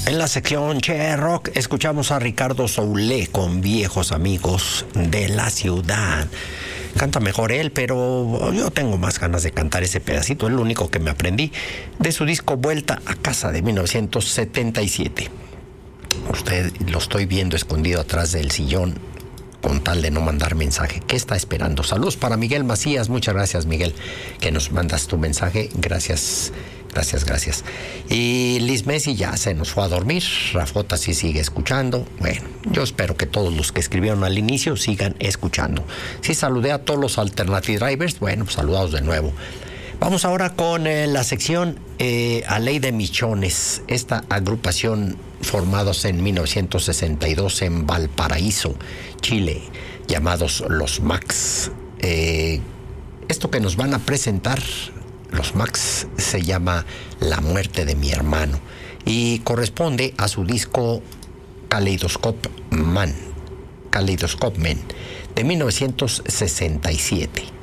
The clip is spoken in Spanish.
En la sección Che Rock escuchamos a Ricardo Soule con Viejos Amigos de la Ciudad. Canta mejor él, pero yo tengo más ganas de cantar ese pedacito, es lo único que me aprendí de su disco Vuelta a Casa de 1977. Usted lo estoy viendo escondido atrás del sillón con tal de no mandar mensaje. ¿Qué está esperando? Saludos para Miguel Macías. Muchas gracias, Miguel, que nos mandas tu mensaje. Gracias. Y Liz Messi ya se nos fue a dormir. Rafota sí sigue escuchando. Bueno, yo espero que todos los que escribieron al inicio sigan escuchando. Sí, saludé a todos los Alternative Drivers. Bueno, pues saludados de nuevo. Vamos ahora con la sección A Ley de Michones. Esta agrupación formados en 1962 en Valparaíso, Chile, llamados Los Max. Esto que nos van a presentar Los Max se llama La Muerte de mi Hermano y corresponde a su disco Kaleidoscope Man de 1967.